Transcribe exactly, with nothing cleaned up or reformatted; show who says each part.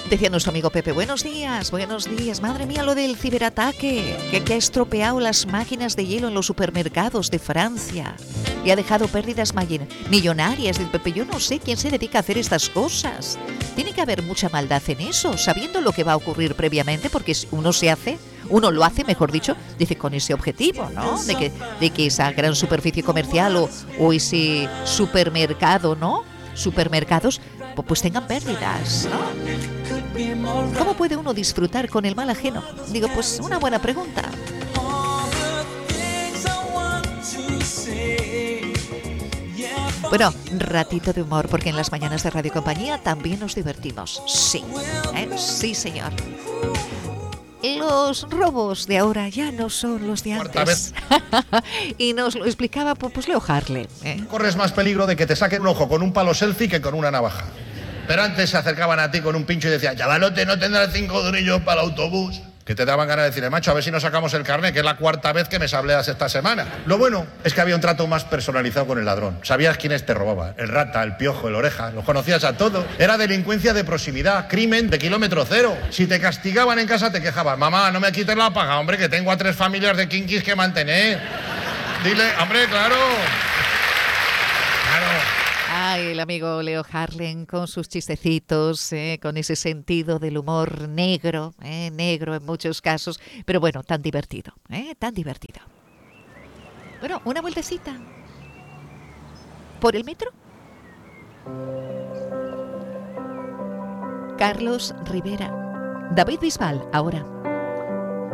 Speaker 1: Decía nuestro amigo Pepe, buenos días, buenos días. Madre mía, lo del ciberataque, que, que ha estropeado las máquinas de hielo en los supermercados de Francia y ha dejado pérdidas millonarias. Dice Pepe, yo no sé quién se dedica a hacer estas cosas. Tiene que haber mucha maldad en eso, sabiendo lo que va a ocurrir previamente, porque uno se hace, uno lo hace, mejor dicho, dice, con ese objetivo, ¿no? De que, de que esa gran superficie comercial o, o ese supermercado, ¿no? Supermercados, pues tengan pérdidas, ¿no? ¿Cómo puede uno disfrutar con el mal ajeno? Digo, pues una buena pregunta. Bueno, ratito de humor, porque en las mañanas de Radio Compañía también nos divertimos. Sí, ¿eh? Sí, señor. Los robos de ahora ya no son los de antes. Y nos lo explicaba pues Leo Harlem, ¿eh?
Speaker 2: Corres más peligro de que te saquen un ojo con un palo selfie que con una navaja. Pero antes se acercaban a ti con un pincho y decían, chavalote, no tendrás cinco durillos para el autobús. Que te daban ganas de decirle, macho, a ver si nos sacamos el carnet, que es la cuarta vez que me sableas esta semana. Lo bueno es que había un trato más personalizado con el ladrón. Sabías quiénes te robaban. El rata, el piojo, el oreja, los conocías a todos. Era delincuencia de proximidad, crimen de kilómetro cero. Si te castigaban en casa te quejabas, mamá, no me quites la paga, hombre, que tengo a tres familias de kinkis que mantener. Dile, hombre, claro. Claro.
Speaker 1: Ay, el amigo Leo Harlem con sus chistecitos, eh, con ese sentido del humor negro, eh, negro en muchos casos, pero bueno, tan divertido, eh, tan divertido. Bueno, una vueltecita. ¿Por el metro? Carlos Rivera. David Bisbal, ahora.